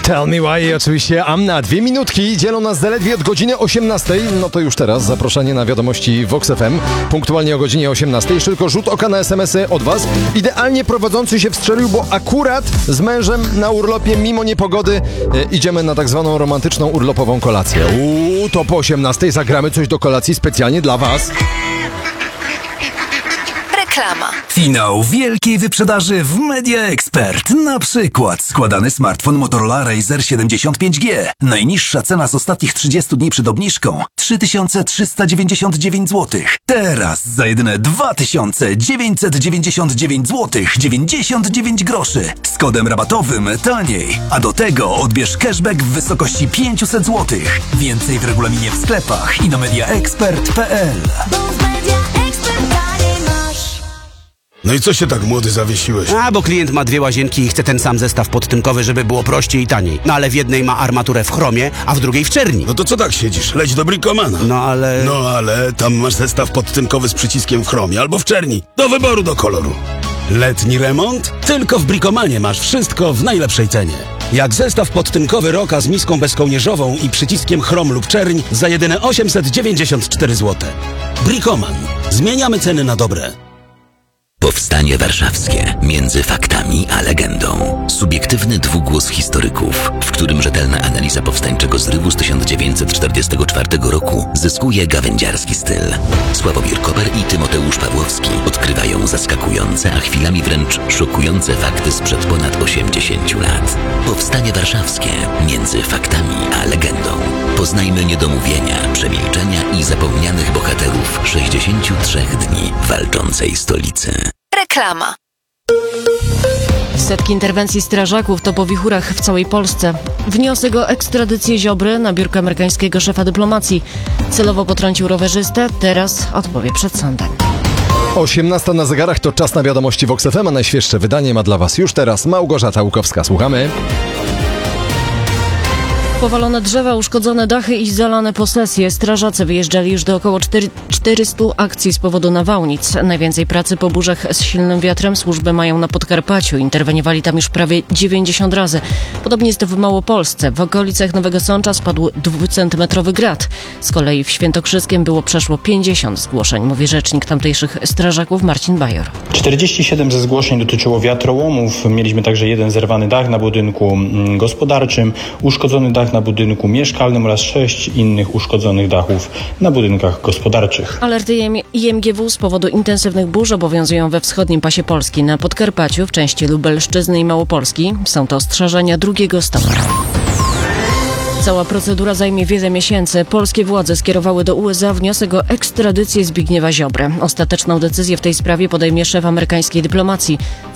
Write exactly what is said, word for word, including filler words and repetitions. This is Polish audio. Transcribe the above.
Tell me why i oczywiście Amna. Dwie minutki dzielą nas zaledwie od godziny osiemnastej. No to już teraz zaproszenie na wiadomości Vox F M. Punktualnie o godzinie osiemnastej. Jeszcze tylko rzut oka na es em esy od was. Idealnie prowadzący się wstrzelił, bo akurat z mężem na urlopie, mimo niepogody, e, idziemy na tak zwaną romantyczną urlopową kolację. Uuu, to po osiemnastej zagramy coś do kolacji specjalnie dla was. Reklama. Finał wielkiej wyprzedaży w Media Expert. Na przykład składany smartfon Motorola Razr siedemdziesiąt pięć G. Najniższa cena z ostatnich trzydziestu dni przed obniżką trzy tysiące trzysta dziewięćdziesiąt dziewięć złotych. Teraz za jedyne dwa tysiące dziewięćset dziewięćdziesiąt dziewięć złotych dziewięćdziesiąt dziewięć groszy. Z kodem rabatowym taniej. A do tego odbierz cashback w wysokości pięćset złotych. Więcej w regulaminie w sklepach i na mediaexpert kropka p l. No i co się tak młody zawiesiłeś? A, bo klient ma dwie łazienki i chce ten sam zestaw podtynkowy, żeby było prościej i taniej. No ale w jednej ma armaturę w chromie, a w drugiej w czerni. No to co tak siedzisz? Leć do Bricomana. No ale... No ale tam masz zestaw podtynkowy z przyciskiem w chromie albo w czerni. Do wyboru, do koloru. Letni remont? Tylko w Bricomanie masz wszystko w najlepszej cenie. Jak zestaw podtynkowy Roka z miską bezkołnierzową i przyciskiem chrom lub czerń za jedyne osiemset dziewięćdziesiąt cztery złote. Bricoman. Zmieniamy ceny na dobre. Powstanie warszawskie. Między faktami a legendą. Subiektywny dwugłos historyków, w którym rzetelna analiza powstańczego zrywu z tysiąc dziewięćset czterdziestego czwartego roku zyskuje gawędziarski styl. Sławomir Koper i Tymoteusz Pawłowski odkrywają zaskakujące, a chwilami wręcz szokujące fakty sprzed ponad osiemdziesięciu lat. Powstanie warszawskie. Między faktami a legendą. Poznajmy niedomówienia, przemilczenia i zapomnianych bohaterów sześćdziesięciu trzech dni walczącej stolicy. Reklama. Setki interwencji strażaków to po wichurach w całej Polsce. Wniosek o ekstradycję Ziobry na biurko amerykańskiego szefa dyplomacji. Celowo potrącił rowerzystę, teraz odpowie przed sądem. osiemnasta na zegarach to czas na wiadomości Vox F M, a najświeższe wydanie ma dla was już teraz Małgorzata Łukowska. Słuchamy. Powalone drzewa, uszkodzone dachy i zalane posesje. Strażacy wyjeżdżali już do około czterystu akcji z powodu nawałnic. Najwięcej pracy po burzach z silnym wiatrem służby mają na Podkarpaciu. Interweniowali tam już prawie dziewięćdziesiąt razy. Podobnie jest w Małopolsce. W okolicach Nowego Sącza spadł dwucentymetrowy grat. Z kolei w Świętokrzyskiem było przeszło pięćdziesiąt zgłoszeń, mówi rzecznik tamtejszych strażaków Marcin Bajor. czterdzieści siedem ze zgłoszeń dotyczyło wiatrołomów. Mieliśmy także jeden zerwany dach na budynku gospodarczym, uszkodzony dach na budynku mieszkalnym oraz sześć innych uszkodzonych dachów na budynkach gospodarczych. Alerty I M G W z powodu intensywnych burz obowiązują we wschodnim pasie Polski. Na Podkarpaciu, w części Lubelszczyzny i Małopolski są to ostrzeżenia drugiego stopnia. Cała procedura zajmie wiele miesięcy. Polskie władze skierowały do U S A wniosek o ekstradycję Zbigniewa Ziobry. Ostateczną decyzję w tej sprawie podejmie szef amerykańskiej dyplomacji.